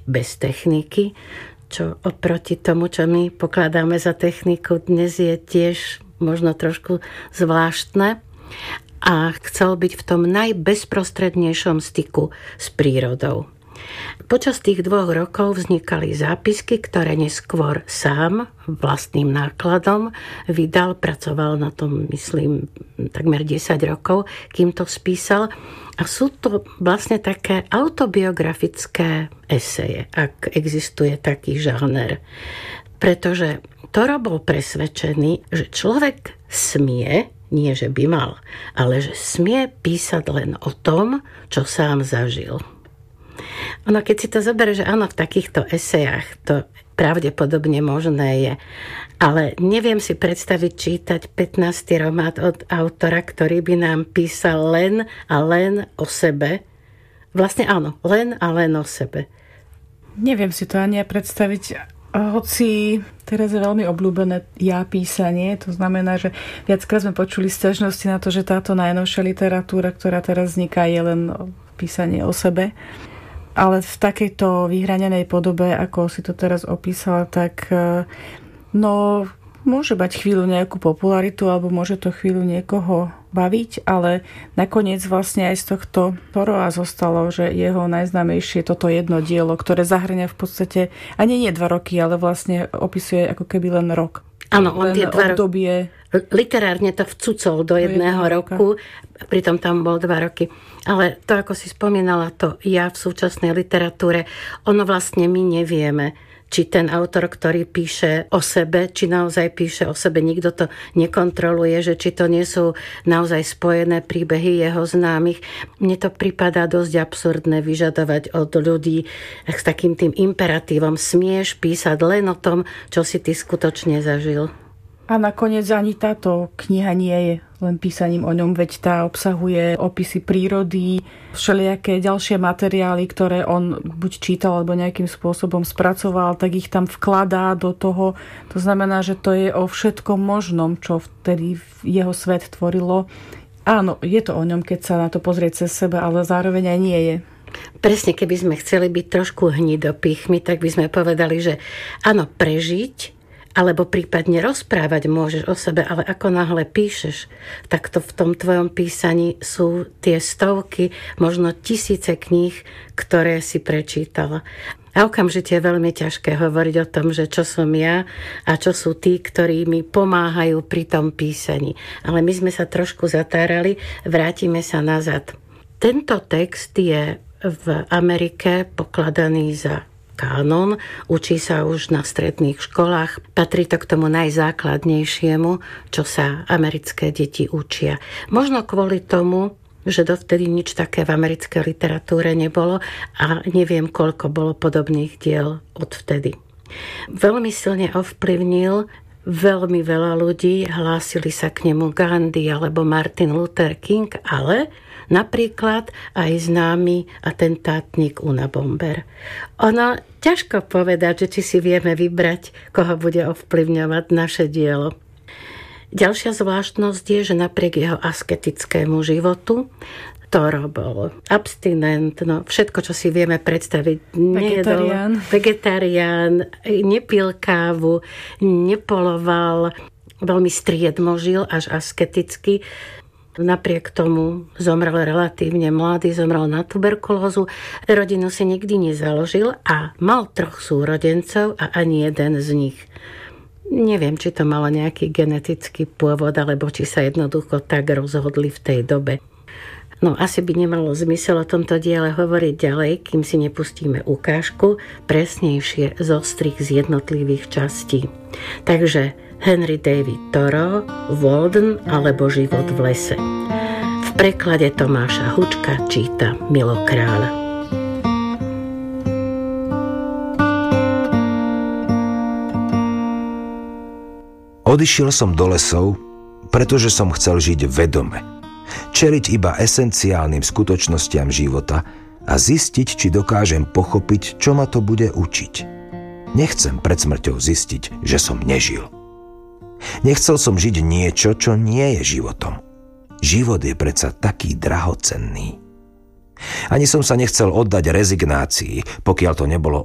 bez techniky, čo oproti tomu, čo my pokladáme za techniku, dnes je tiež možno trošku zvláštne. A chcel byť v tom najbezprostrednejšom styku s prírodou. Počas tých 2 rokov vznikali zápisky, ktoré neskôr sám vlastným nákladom vydal, pracoval na tom, myslím, takmer 10 rokov, kým to spísal. A sú to vlastne také autobiografické eseje, ak existuje taký žáner. Pretože Toro bol presvedčený, že človek smie, nie že by mal, ale že smie písať len o tom, čo sám zažil. Ono, keď si to zoberie, že áno, v takýchto esejách to pravdepodobne možné je, ale neviem si predstaviť čítať 15. román od autora, ktorý by nám písal len a len o sebe. Vlastne áno, len a len o sebe. Neviem si to ani predstaviť, hoci teraz je veľmi obľúbené písanie, to znamená, že viackrát sme počuli sťažnosti na to, že táto najnovšia literatúra, ktorá teraz vzniká, je len písanie o sebe. Ale v takejto vyhranenej podobe, ako si to teraz opísala, tak môže mať chvíľu nejakú popularitu alebo môže to chvíľu niekoho baviť, ale nakoniec vlastne aj z tohto Toroa zostalo, že jeho najznámejšie toto jedno dielo, ktoré zahrňa v podstate, ani nie 2 roky, ale vlastne opisuje ako keby len rok. Áno, on tie 2 obdobie. Literárne to vcucol do jedného roku, pritom tam bol 2 roky. Ale to, ako si spomínala, to v súčasnej literatúre, ono vlastne my nevieme, či ten autor, ktorý píše o sebe, či naozaj píše o sebe, nikto to nekontroluje, že či to nie sú naozaj spojené príbehy jeho známych. Mne to pripadá dosť absurdné vyžadovať od ľudí s takým tým imperatívom: smieš písať len o tom, čo si ty skutočne zažil. A nakoniec ani táto kniha nie je len písaním o ňom, veď tá obsahuje opisy prírody, všelijaké ďalšie materiály, ktoré on buď čítal alebo nejakým spôsobom spracoval, tak ich tam vkladá do toho. To znamená, že to je o všetkom možnom, čo vtedy jeho svet tvorilo. Áno, je to o ňom, keď sa na to pozrie cez seba, ale zároveň aj nie je. Presne, keby sme chceli byť trošku hnidopichmi, tak by sme povedali, že áno, prežiť alebo prípadne rozprávať môžeš o sebe, ale ako náhle píšeš, tak to v tom tvojom písaní sú tie stovky, možno tisíce kníh, ktoré si prečítala. A okamžite je veľmi ťažké hovoriť o tom, že čo som ja a čo sú tí, ktorí mi pomáhajú pri tom písaní. Ale my sme sa trošku zatárali, vrátime sa nazad. Tento text je v Amerike pokladaný za kánon, učí sa už na stredných školách. Patrí to k tomu najzákladnejšiemu, čo sa americké deti učia. Možno kvôli tomu, že dovtedy nič také v americkej literatúre nebolo a neviem, koľko bolo podobných diel odvtedy. Veľmi silne ovplyvnil veľmi veľa ľudí, hlásili sa k nemu Gandhi alebo Martin Luther King, ale napríklad aj známy atentátnik Unabomber. Ono ťažko povedať, že či si vieme vybrať, koho bude ovplyvňovať naše dielo. Ďalšia zvláštnosť je, že napriek jeho asketickému životu Toro bol abstinent, všetko, čo si vieme predstaviť. Vegetarián, nepil kávu, nepoloval, veľmi striedmo žil, až asketicky. Napriek tomu zomrel relatívne mladý, zomrel na tuberkulózu. Rodinu si nikdy nezaložil a mal 3 súrodencov a ani jeden z nich. Neviem, či to malo nejaký genetický pôvod, alebo či sa jednoducho tak rozhodli v tej dobe. Asi by nemalo zmysel o tomto diele hovoriť ďalej, kým si nepustíme ukážku, presnejšie zostrih z jednotlivých častí. Takže Henry David Thoreau, Walden alebo Život v lese. V preklade Tomáša Hučka číta Milo Kráľ. Odišiel som do lesov, pretože som chcel žiť vedome. Čeliť iba esenciálnym skutočnostiam života a zistiť, či dokážem pochopiť, čo ma to bude učiť. Nechcem pred smrťou zistiť, že som nežil. Nechcel som žiť niečo, čo nie je životom. Život je predsa taký drahocenný. Ani som sa nechcel oddať rezignácii, pokiaľ to nebolo